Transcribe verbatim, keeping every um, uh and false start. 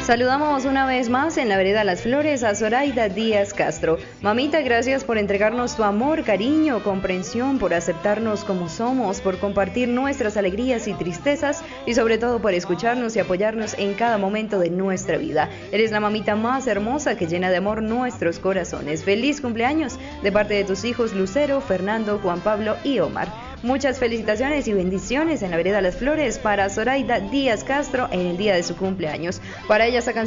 Saludamos una vez más en la vereda Las Flores a Zoraida Díaz Castro. Mamita, gracias por entregarnos tu amor, cariño, comprensión, por aceptarnos como somos, por compartir nuestras alegrías y tristezas y sobre todo por escucharnos y apoyarnos en cada momento de nuestra vida. Eres la mamita más hermosa que llena de amor nuestros corazones. Feliz cumpleaños de parte de tus hijos Lucero, Fernando, Juan Pablo y Omar. Muchas felicitaciones y bendiciones en la vereda Las Flores para Zoraida Díaz Castro en el día de su cumpleaños. Para ella esta canción